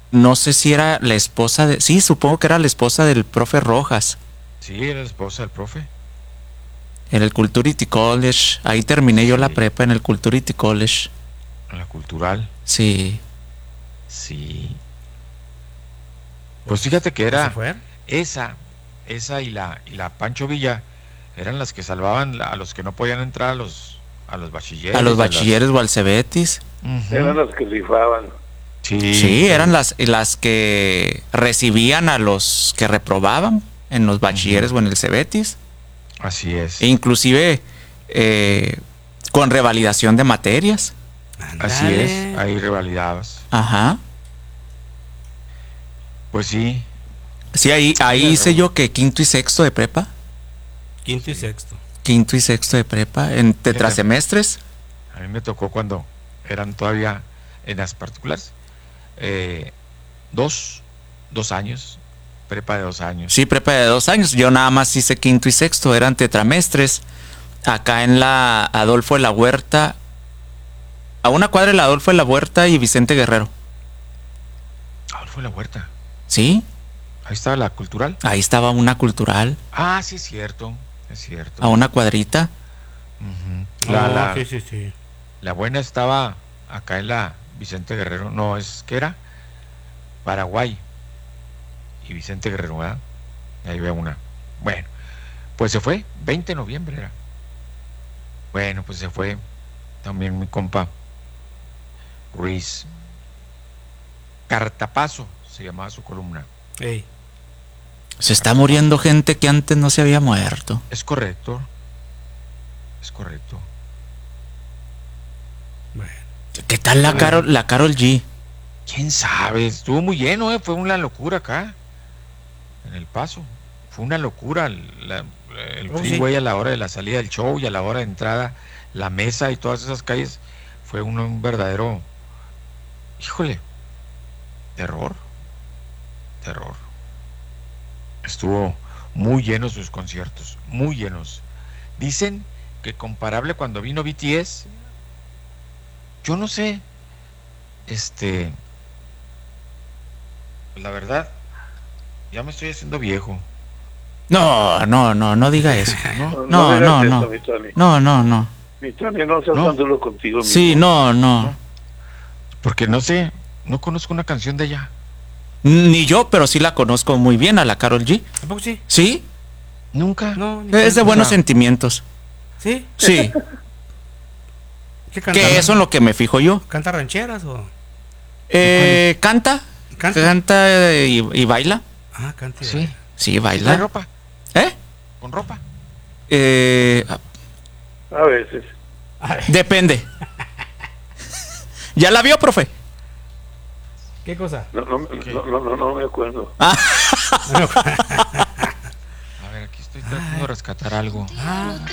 no sé si era la esposa de... Sí, supongo que era la esposa del profe Rojas. Sí, era la esposa del profe. En el Culturity College. Ahí terminé yo la Sí. prepa en el Culturity College. En la cultural. Sí. Sí. Pues fíjate que ¿Se era fue? esa, esa y la Pancho Villa eran las que salvaban a los que no podían entrar a los bachilleres. A los a las- bachilleres o al Cebetis. Ujú. Eran las que rifaban. Sí, Sí, eran las que recibían a los que reprobaban en los bachilleres o en el Cebetis. así es. E inclusive con revalidación de materias. Así Ándale. es, ahí revalidabas. Ajá. Pues sí, Sí, ahí hice yo que quinto y sexto de prepa. Quinto y sexto. Quinto y sexto de prepa en tetrasemestres. a mí me tocó cuando eran todavía en las particulares. 2 años, prepa de 2 años. Sí, prepa de 2 años. Yo nada más hice quinto y sexto, eran tetramestres. Acá en la Adolfo de la Huerta, a una cuadra de la Adolfo de la Huerta y Vicente Guerrero. Fue la huerta. Sí, Ahí estaba la cultural. ahí estaba una cultural, Ah, sí, es cierto. Es cierto. a una cuadrita. Ujú. No, sí, sí, sí. La buena estaba acá en la Vicente Guerrero. No, ¿qué era? Paraguay. Y Vicente Guerrero, ¿verdad? Ahí veo una. Bueno, pues se fue. 20 de noviembre era. Bueno, pues se fue también mi compa Ruiz. Cartapazo se llamaba su columna. Ey, Se está muriendo gente que antes no se había muerto. Es correcto. Es correcto. bueno. ¿Qué tal la Carol G? ¿Quién sabe? Estuvo muy lleno, fue una locura acá. En El Paso. Fue una locura el Oh, freeway a la hora de la salida del show y a la hora de entrada, la mesa y todas esas calles. Fue un verdadero, híjole, terror. Terror. Estuvo muy llenos sus conciertos, muy llenos. Dicen que comparable cuando vino BTS, yo no sé, la verdad, ya me estoy haciendo viejo. No diga eso. ¿No? No, digas no, eso, no. mi Tony. No. Mi Tony, no seas No. tan duro contigo mismo. Sí, no. Porque no sé, no conozco una canción de ella. Ni yo, pero sí la conozco muy bien a la Carol G. ¿Tampoco sí? ¿Sí? Nunca. No, ni Es de tanto. buenos sea, sentimientos. ¿Sí? Sí. ¿Qué canta? Que eso es lo que me fijo yo. ¿Canta rancheras o...? Canta. ¿Canta? Canta y baila. Ah, canta. Sí. Sí, ¿Trae baila. ropa? ¿Eh? ¿Con ropa? A veces. Depende. ¿Ya la vio, profe? ¿Qué cosa? No me acuerdo. A ver, aquí estoy tratando de rescatar algo. Ah,